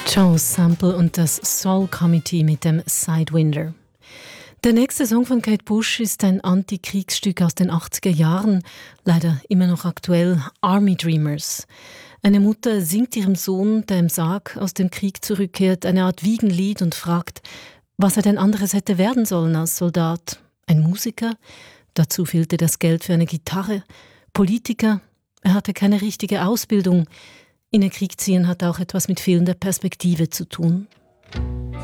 Joe Sample und das Soul Committee mit dem Sidewinder. Der nächste Song von Kate Bush ist ein Antikriegsstück aus den 80er Jahren, leider immer noch aktuell, Army Dreamers. Eine Mutter singt ihrem Sohn, der im Sarg aus dem Krieg zurückkehrt, eine Art Wiegenlied und fragt, was er denn anderes hätte werden sollen als Soldat. Ein Musiker? Dazu fehlte das Geld für eine Gitarre. Politiker? Er hatte keine richtige Ausbildung. In den Krieg ziehen hat auch etwas mit fehlender Perspektive zu tun.